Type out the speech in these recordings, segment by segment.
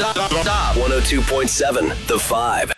Stop. 102.7 The Vibe.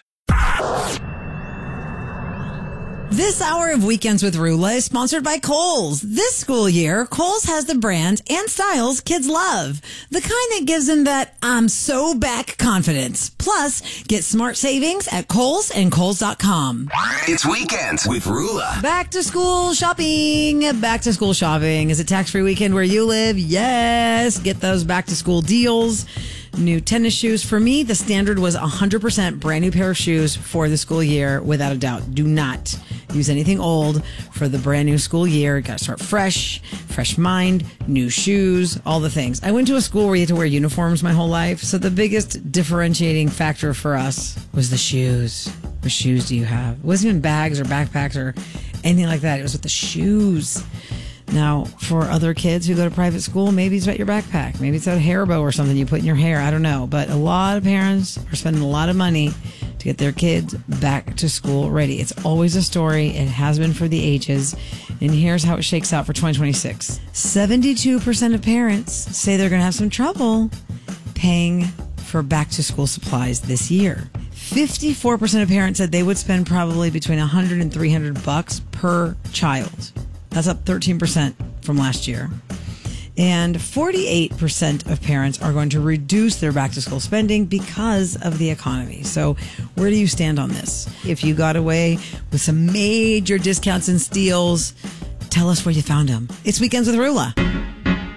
This hour of Weekends with Rula is sponsored by Kohl's. This school year, Kohl's has the brand and styles kids love. The kind that gives them that I'm so back confidence. Plus, get smart savings at Kohl's and Kohl's.com. It's Weekends with Rula. Back to school shopping. Back to school shopping. Is it tax-free weekend where you live? Yes. Get those back to school deals. New tennis shoes. For me, the standard was 100% brand new pair of shoes for the school year, without a doubt. Do not use anything old for the brand new school year. Got to start fresh mind, new shoes, all the things. I went to a school where you had to wear uniforms my whole life, so the biggest differentiating factor for us was the shoes. What shoes do you have? It wasn't even bags or backpacks or anything like that. It was with the shoes. Now, for other kids who go to private school, maybe it's about your backpack. Maybe it's a hair bow or something you put in your hair. I don't know. But a lot of parents are spending a lot of money to get their kids back to school ready. It's always a story. It has been for the ages. And here's how it shakes out for 2026. 72% of parents say they're going to have some trouble paying for back to school supplies this year. 54% of parents said they would spend probably between $100 and $300 per child. That's up 13% from last year. And 48% of parents are going to reduce their back to school spending because of the economy. So where do you stand on this? If you got away with some major discounts and steals, tell us where you found them. It's Weekends with Rula.